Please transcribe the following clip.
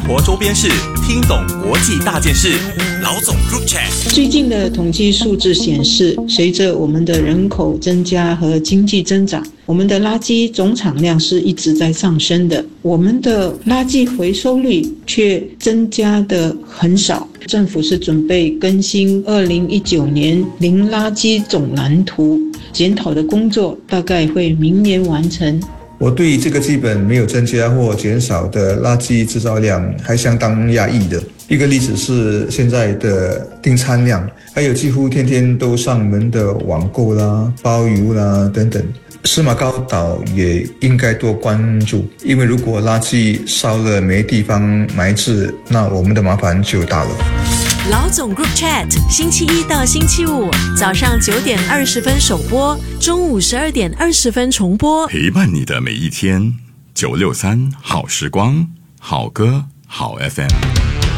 活周边事，听懂国际大件事。老总 Group Chat。 最近的统计数字显示，随着我们的人口增加和经济增长，我们的垃圾总产量是一直在上升的，我们的垃圾回收率却增加的很少。政府是准备更新2019年零垃圾总蓝图，检讨的工作大概会明年完成。 我对这个基本没有增加或减少的垃圾制造量还相当压抑的。一个例子是现在的订餐量，还有几乎天天都上门的网购啦、包邮啦等等。司马高岛也应该多关注，因为如果垃圾烧了没地方埋置，那我们的麻烦就大了。 老总 Group Chat 星期一到星期五早上9点20分首播，中午12点20分重播， 陪伴你的每一天。963好时光，好歌好 FM。